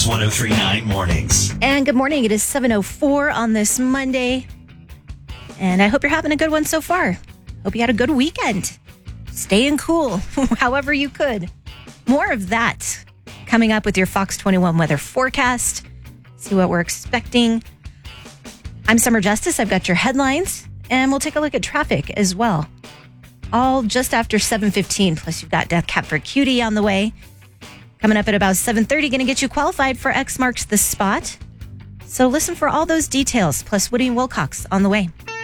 Kicks 103.9 Mornings. And good morning. It is 7:04 on this Monday. And I hope you're having a good one so far. Hope you had a good weekend. Staying cool, however you could. More of that coming up with your Fox 21 weather forecast. See what we're expecting. I'm Summer Justice. I've got your headlines. And we'll take a look at traffic as well. All just after 7:15. Plus, you've got Death Cab for Cutie on the way. Coming up at about 7:30, going to get you qualified for X Marks the Spot. So listen for all those details, plus Woody and Wilcox on the way.